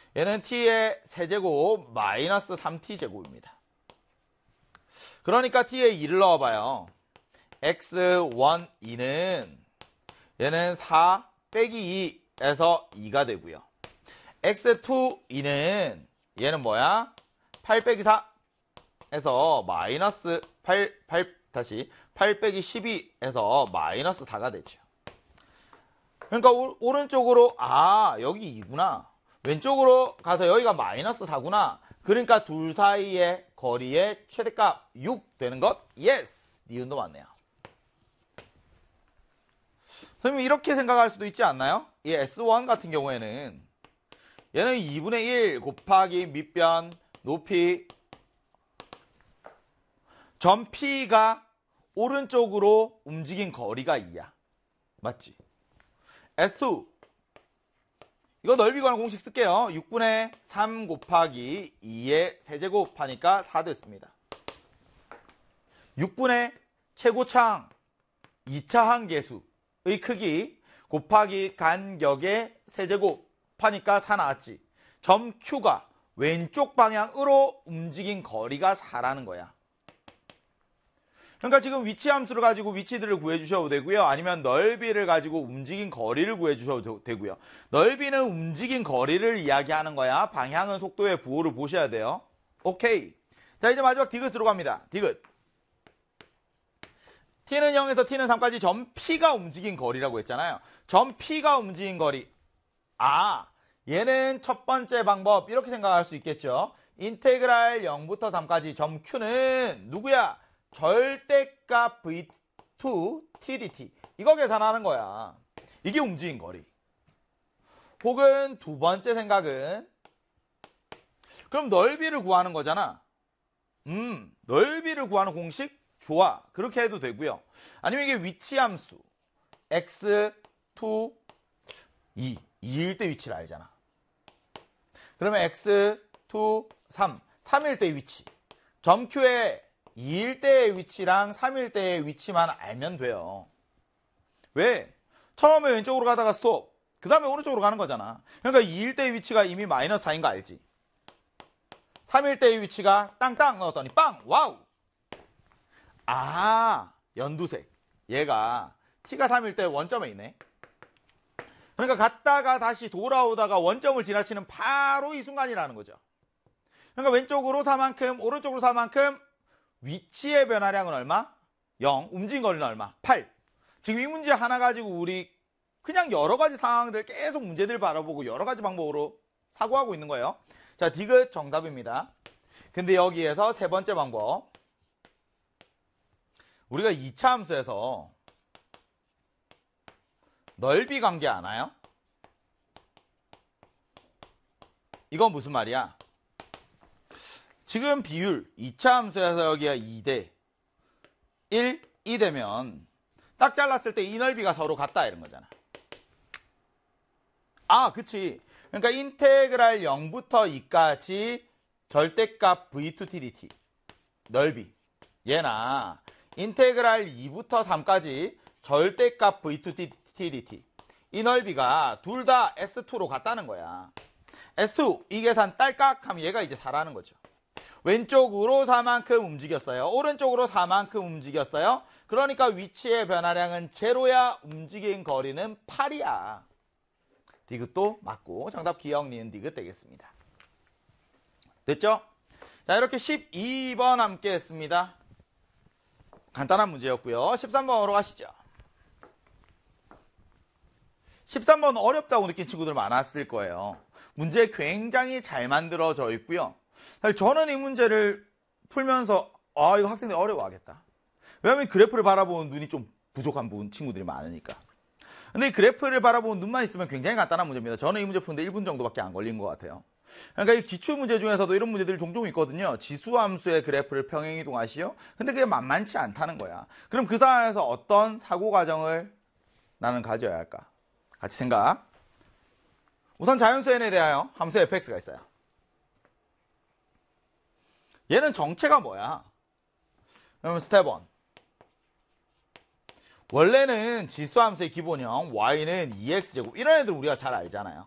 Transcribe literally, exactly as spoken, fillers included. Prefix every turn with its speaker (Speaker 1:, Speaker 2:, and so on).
Speaker 1: 얘는 t의 세제곱 마이너스 삼 티 제곱입니다. 그러니까 t에 이를 넣어봐요. 엑스 일, 이는 얘는 사 빼기 이에서 이가 되고요. 엑스 이, 이는 얘는 뭐야? 팔 빼기 사에서 마이너스 팔, 팔, 다시 팔 빼기 십이에서 마이너스 사가 되죠. 그러니까 오, 오른쪽으로 아 여기 이구나. 왼쪽으로 가서 여기가 마이너스 사구나. 그러니까 둘 사이의 거리의 최대값 육 되는 것? 예스! 니은도 맞네요. 선생님 이렇게 생각할 수도 있지 않나요? 이 에스 일 같은 경우에는 얘는 이분의 일 곱하기 밑변 높이 점 P가 오른쪽으로 움직인 거리가 이야. 맞지? 에스 투 이거 넓이 구하는 공식 쓸게요. 육분의 삼 곱하기 이의 세제곱 하니까 사 됐습니다. 육분의 최고창 이 차 항계수의 크기 곱하기 간격의 세제곱 하니까 사 나왔지. 점 Q가 왼쪽 방향으로 움직인 거리가 사라는 거야. 그러니까 지금 위치 함수를 가지고 위치들을 구해주셔도 되고요. 아니면 넓이를 가지고 움직인 거리를 구해주셔도 되고요. 넓이는 움직인 거리를 이야기하는 거야. 방향은 속도의 부호를 보셔야 돼요. 오케이. 자, 이제 마지막 디귿으로 갑니다. 디귿. t는 영에서 t는 삼까지 점 P가 움직인 거리라고 했잖아요. 점 P가 움직인 거리. 아, 얘는 첫 번째 방법 이렇게 생각할 수 있겠죠. 인테그랄 영부터 삼까지 점 Q는 누구야? 절대값 브이 투 티 디 티 이거 계산하는 거야. 이게 움직인 거리. 혹은 두 번째 생각은 그럼 넓이를 구하는 거잖아. 음, 넓이를 구하는 공식? 좋아. 그렇게 해도 되고요. 아니면 이게 위치 함수 엑스 투 이 이일 때 위치를 알잖아. 그러면 엑스 투 삼 삼일 때 위치 점 Q의 이일 때의 위치랑 삼일 때의 위치만 알면 돼요. 왜? 처음에 왼쪽으로 가다가 스톱. 그 다음에 오른쪽으로 가는 거잖아. 그러니까 이일 때의 위치가 이미 마이너스 사인 거 알지? 삼일 때의 위치가 땅땅 넣었더니 빵! 와우! 아, 연두색. 얘가 t가 삼일 때 원점에 있네. 그러니까 갔다가 다시 돌아오다가 원점을 지나치는 바로 이 순간이라는 거죠. 그러니까 왼쪽으로 사만큼, 오른쪽으로 사만큼 위치의 변화량은 얼마? 영. 움직인 거리는 얼마? 팔. 지금 이 문제 하나 가지고 우리 그냥 여러 가지 상황들 계속 문제들 바라보고 여러 가지 방법으로 사고하고 있는 거예요. 자, 디귿 정답입니다. 근데 여기에서 세 번째 방법. 우리가 이 차 함수에서 넓이 관계 아나요? 이건 무슨 말이야? 지금 비율 이 차 함수에서 여기가 이 대 일, 이 되면 딱 잘랐을 때 이 넓이가 서로 같다 이런 거잖아. 아, 그치. 그러니까 인테그랄 영부터 이까지 절대값 브이 투 티 디 티 넓이 얘나 인테그랄 이부터 삼까지 절대값 브이 투 티 디 티 이 넓이가 둘 다 에스 투로 같다는 거야. 에스 투 이 계산 딸깍 하면 얘가 이제 사라는 거죠. 왼쪽으로 사만큼 움직였어요. 오른쪽으로 사만큼 움직였어요. 그러니까 위치의 변화량은 제로야. 움직인 거리는 팔이야. 디귿도 맞고 정답 기억, 니은, 디귿 되겠습니다. 됐죠? 자, 이렇게 십이 번 함께 했습니다. 간단한 문제였고요. 십삼 번으로 가시죠. 십삼 번 어렵다고 느낀 친구들 많았을 거예요. 문제 굉장히 잘 만들어져 있고요. 사실 저는 이 문제를 풀면서 아, 이거 학생들이 어려워하겠다. 왜냐하면 그래프를 바라보는 눈이 좀 부족한 분 친구들이 많으니까. 근데 이 그래프를 바라보는 눈만 있으면 굉장히 간단한 문제입니다. 저는 이 문제 푸는데 일 분 정도밖에 안 걸린 것 같아요. 그러니까 이 기출문제 중에서도 이런 문제들이 종종 있거든요. 지수함수의 그래프를 평행이동하시오. 근데 그게 만만치 않다는 거야. 그럼 그 상황에서 어떤 사고 과정을 나는 가져야 할까? 같이 생각. 우선 자연수 n에 대하여 함수 fx가 있어요. 얘는 정체가 뭐야? 그러면 스텝 일. 원래는 지수함수의 기본형 y는 이 엑스 제곱 이런 애들 우리가 잘 알잖아요.